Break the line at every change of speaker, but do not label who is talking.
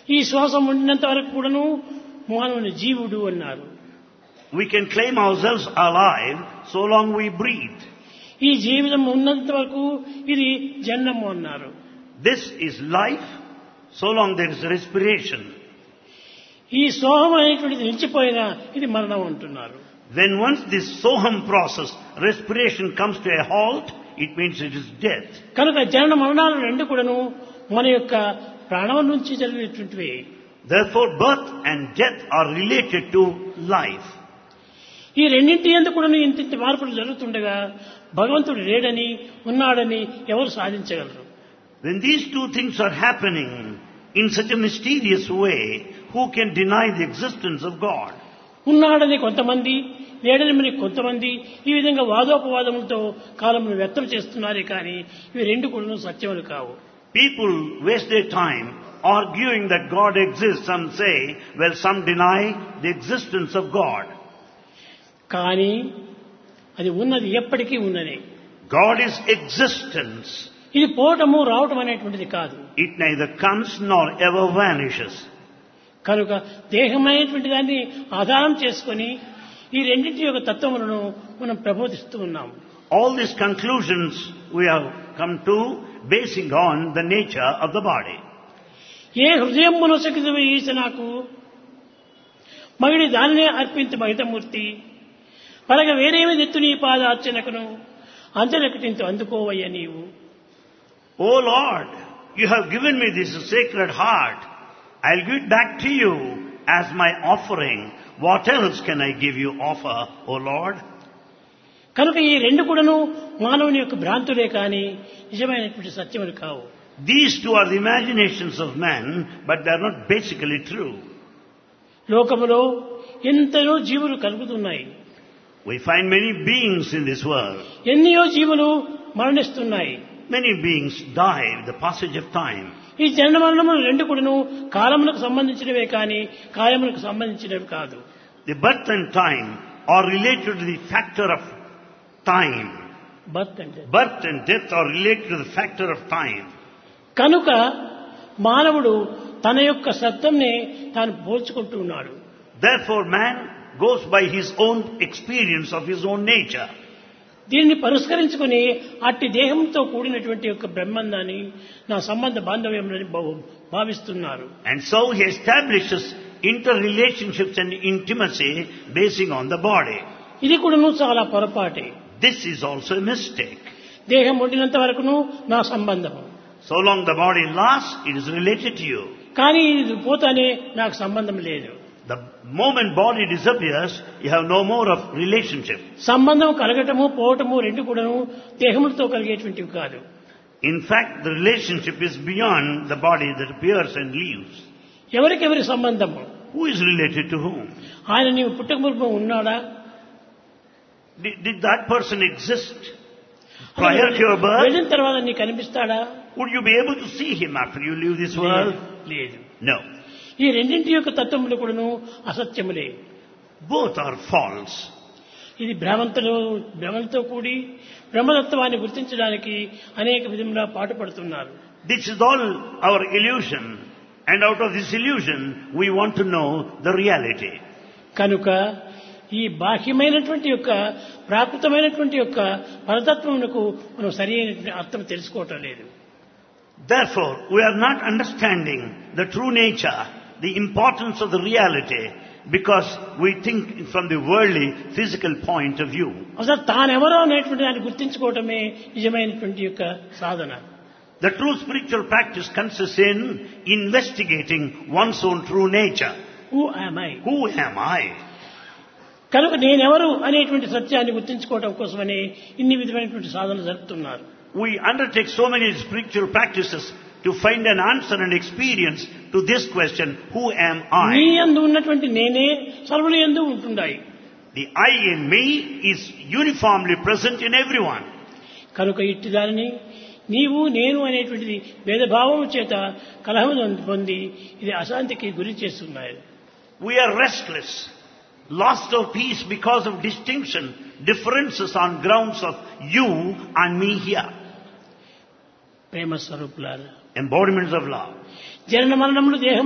ఈ శ్వాసం ఉండినంత వరకు కూడాను మానవుని జీవుడు అన్నారు.
We can claim ourselves alive so long we breathe.
ఈ జీవితం ఉన్నంత వరకు ఇది జన్మము అన్నారు.
This is life so long there is respiration.
ఈ సోహం అనేటువంటిది నిలిచిపోయినా ఇది మరణం అంటున్నారు.
When once this soham process, respiration comes to a halt, it means it is death.
కనుక జనన మరణాలు రెండు కూడాను మన యొక్క ప్రాణం నుంచి జరిగేటువంటివి.
Therefore birth and death are related to life.
ఈ రెండింటి యందు కూడాను ఇంత మార్పులు జరుగుతుండగా భగవంతుడు లేడని ఉన్నాడని ఎవరు సాధించగలరు?
When these two things are happening in such a mysterious way, who can deny the existence of God?
ఉన్నాడని కొంతమంది, లేడని మరి కొంతమంది ఈ విధంగా వాదోపవాదములతో కాలమును వ్యర్థం చేస్తున్నారే కానీ ఇవి రెండు కూడా సత్యములు కావు.
People waste their time arguing that God exists. Some say, well, some deny the existence of God.
కానీ అది ఉన్నది ఎప్పటికీ ఉన్నది.
God is existence.
ఇది పోవటము రావటం అనేటువంటిది కాదు.
It neither comes nor ever vanishes.
కనుక దేహమైనటువంటి దాన్ని ఆధారం చేసుకొని ఈ రెండింటి యొక్క తత్వములను మనం ప్రబోధిస్తూ ఉన్నాం.
All these conclusions we have come to basing on the nature of the body.
ఏ హృదయం మనసకిదవ ఈశనాకు మగిడి దానినే అర్పించు మహితమూర్తి పరగ వేరేమి నెత్తు నీ పాదార్చనకును అంతలకటింతు అందుకోవయ్య నీవు.
O Lord, you have given me this sacred heart. I'll give it back to you as my offering. What else can I give you offer, O Lord?
కనుక ఈ రెండు కూడాను మానవుని యొక్క భ్రాంతులే కానీ నిజమైనటువంటి సత్యములు కావు.
These two are the imaginations of man, but they are not basically true.
లోకములో ఎంతనో జీవులు కలుగుతున్నాయి.
We find many beings in this world.
ఎన్నో జీవులు మరణిస్తున్నాయి.
Many beings die with the passage of time.
ఈ జనన మరణములు రెండు కూడాను కాలములకు సంబంధించినవే కానీ కాయములకు సంబంధించినవి కాదు.
The birth and time are related to the factor of time. Birth and death are related to the factor of time.
కనుక మానవుడు తన యొక్క సత్యంనే తాను పోల్చుకుంటూ ఉన్నాడు.
Therefore man goes by his own experience of his own nature.
దీన్ని పరిష్కరించుకుని అట్టి దేహంతో కూడినటువంటి యొక్క బ్రహ్మాండాన్ని నా సంబంధ బాంధవ్యంలోని భావిస్తున్నారు.
And so he establishes interrelationships and intimacy basing on the body.
ఇది కూడాను చాలా పొరపాటే.
This is also a mistake.
దేహం ఉండినంత వరకును నా సంబంధము.
So long the body lasts, it is related to you.
కానీ ఇది పోతానే నాకు సంబంధం లేదు.
The moment body disappears, you have no more of relationship.
సంబంధం కలగటము పోవటము రెండు కూడాను దేహములతో కలిగేటువంటివి కాదు.
In fact, the relationship is beyond the body that appears and leaves.
ఎవరికెవరి సంబంధము?
Who is related to whom?
ఆయన నీవు పుట్టక పూర్వం ఉన్నాడా?
Did that person exist prior to your birth?
వెళ్ళిన తర్వాత నీకు కనిపిస్తాడా?
Would you be able to see him after you leave this world?
లేదు.
No.
ఈ రెండింటి యొక్క తత్వములు కూడాను అసత్యములే.
Both are false.
ఇది భ్రమలతో కూడి బ్రహ్మతత్వాన్ని గుర్తించడానికి అనేక విధముగా పాటుపడుతున్నారు.
This is all our illusion, and out of this illusion we want to know the reality.
కనుక ఈ బాహ్యమైనటువంటి యొక్క ప్రాకృతమైనటువంటి యొక్క పరతత్వమునకు మనం సరైన అర్థం తెలుసుకోవటం లేదు.
Therefore, we are not understanding the true nature, the importance of the reality, because we think from the worldly, physical point of view.
అసలు తానెవరో అనేటువంటి దాన్ని గుర్తించుకోవటమే నిజమైనటువంటి యొక్క సాధన.
The true spiritual practice consists in investigating one's own true nature.
Who am I?
Who am I?
కనుక నేనెవరు అనేటువంటి సత్యాన్ని గుర్తించుకోవటం కోసమని ఇన్ని విధమైనటువంటి సాధనలు జరుపుతున్నారు.
We undertake so many spiritual practices to find an answer and experience to this question, who am I?
నీ యందు ఉన్నటువంటి నేనే సర్వుల యందు ఉంటున్నాయి.
The I in me is uniformly present in everyone.
కనుక ఇట్టి దానిని నీవు నేను అనేటువంటిది భేదభావం చేత కలహం పొంది ఇది అశాంతికి గురి చేస్తున్నాయి.
We are restless, lost of peace because of distinction, differences on grounds of you and me here.
ప్రేమ స్వరూపులారా,
Embodiments of love.
జనన మరణములు దేహం